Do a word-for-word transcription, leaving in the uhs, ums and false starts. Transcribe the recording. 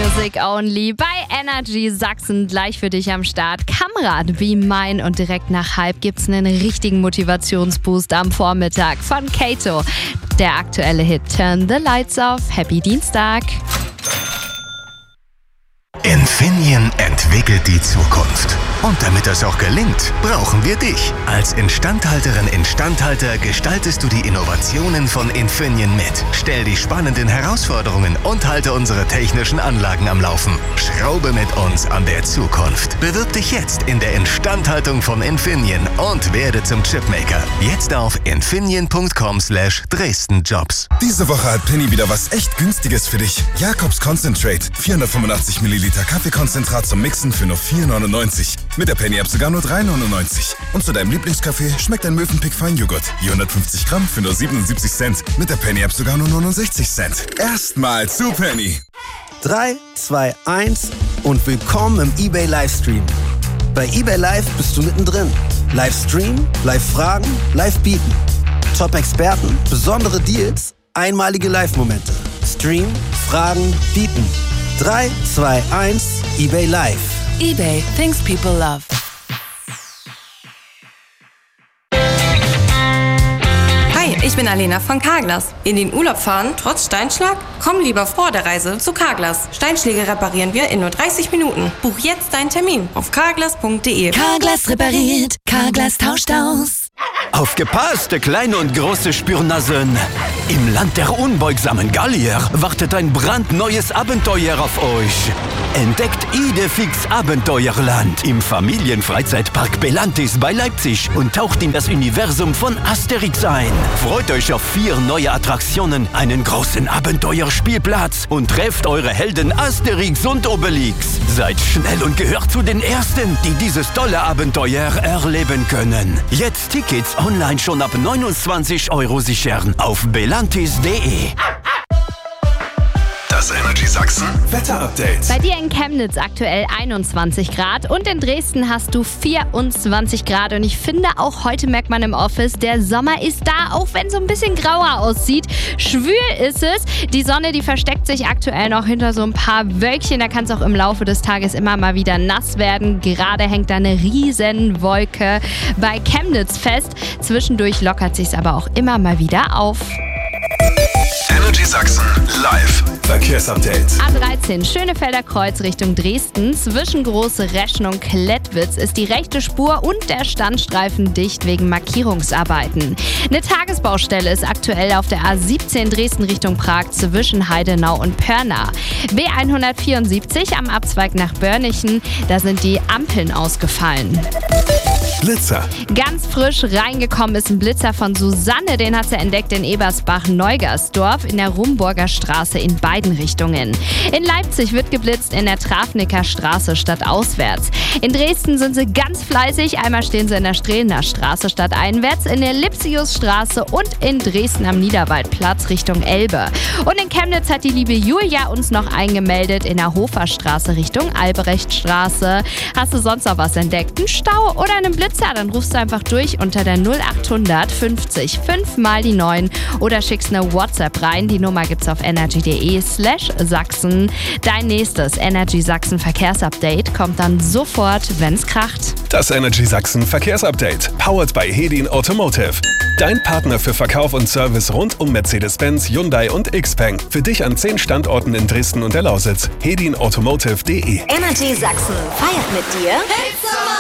Music Only bei Energy Sachsen. Gleich für dich am Start. Kamrad, Be Mine und direkt nach halb gibt's einen richtigen Motivationsboost am Vormittag von Kato. Der aktuelle Hit Turn the Lights Off. Happy Dienstag. Infineon entwickelt die Zukunft. Und damit das auch gelingt, brauchen wir dich. Als Instandhalterin, Instandhalter gestaltest du die Innovationen von Infineon mit. Stell die spannenden Herausforderungen und halte unsere technischen Anlagen am Laufen. Schraube mit uns an der Zukunft. Bewirb dich jetzt in der Instandhaltung von Infineon und werde zum Chipmaker. Jetzt auf infineon punkt com slash Dresden Jobs. Diese Woche hat Penny wieder was echt Günstiges für dich. Jakobs Concentrate. vierhundertfünfundachtzig Milliliter Kaffeekonzentrat zum Mixen für nur vier neunundneunzig. Mit der Penny-App sogar nur drei neunundneunzig. Und zu deinem Lieblingskaffee schmeckt ein Mövenpick Feinjoghurt. vierhundertfünfzig Gramm für nur siebenundsiebzig Cent. Mit der Penny-App sogar nur neunundsechzig Cent. Erstmal zu Penny. drei, zwei, eins und willkommen im eBay Livestream. Bei eBay Live bist du mittendrin. Livestream, Live-Fragen, Live-Bieten. Top-Experten, besondere Deals, einmalige Live-Momente. Stream, Fragen, Bieten. drei, zwei, eins, eBay Live. eBay, things people love. Hi, ich bin Alena von Carglass. In den Urlaub fahren, trotz Steinschlag? Komm lieber vor der Reise zu Carglass. Steinschläge reparieren wir in nur dreißig Minuten. Buch jetzt deinen Termin auf carglass punkt de. Carglass repariert, Carglass tauscht aus. Aufgepasst, kleine und große Spürnasen. Im Land der unbeugsamen Gallier wartet ein brandneues Abenteuer auf euch. Entdeckt Idefix Abenteuerland im Familienfreizeitpark Belantis bei Leipzig und taucht in das Universum von Asterix ein. Freut euch auf vier neue Attraktionen, einen großen Abenteuerspielplatz und trefft eure Helden Asterix und Obelix. Seid schnell und gehört zu den Ersten, die dieses tolle Abenteuer erleben können. Jetzt Tickets online schon ab neunundzwanzig Euro sichern auf belantis punkt de. Das Energy Sachsen Wetter-Update. Bei dir in Chemnitz aktuell einundzwanzig Grad und in Dresden hast du vierundzwanzig Grad. Und ich finde, auch heute merkt man im Office, der Sommer ist da, auch wenn es so ein bisschen grauer aussieht. Schwül ist es. Die Sonne, die versteckt sich aktuell noch hinter so ein paar Wölkchen. Da kann es auch im Laufe des Tages immer mal wieder nass werden. Gerade hängt da eine riesen Wolke bei Chemnitz fest. Zwischendurch lockert sich es aber auch immer mal wieder auf. Energy Sachsen live. Verkehrsupdate. A dreizehn Schönefelder Kreuz Richtung Dresden. Zwischen Große Reschen und Klettwitz ist die rechte Spur und der Standstreifen dicht wegen Markierungsarbeiten. Eine Tagesbaustelle ist aktuell auf der A siebzehn Dresden Richtung Prag zwischen Heidenau und Pörna. B hundertvierundsiebzig am Abzweig nach Börnichen, da sind die Ampeln ausgefallen. Blitzer. Ganz frisch reingekommen ist ein Blitzer von Susanne, den hat sie entdeckt in Ebersbach-Neugersdorf in der Rumburger Straße in beiden Richtungen. In Leipzig wird geblitzt in der Trafnicker Straße stadtauswärts. In Dresden sind sie ganz fleißig, einmal stehen sie in der Strehlener Straße stadteinwärts, in der Lipsiusstraße und in Dresden am Niederwaldplatz Richtung Elbe. Und in Chemnitz hat die liebe Julia uns noch eingemeldet in der Hoferstraße Richtung Albrechtstraße. Hast du sonst noch was entdeckt? Ein Stau oder einen Blitzer? Dann rufst du einfach durch unter der null achthundert fünfzig fünf mal die neun oder schickst eine WhatsApp rein. Die Nummer gibt's auf energy.de slash Sachsen. Dein nächstes Energy Sachsen Verkehrsupdate kommt dann sofort, wenn's kracht. Das Energy Sachsen Verkehrsupdate. Powered by Hedin Automotive. Dein Partner für Verkauf und Service rund um Mercedes-Benz, Hyundai und Xpeng. Für dich an zehn Standorten in Dresden und der Lausitz. hedin automotive punkt de. Energy Sachsen feiert mit dir.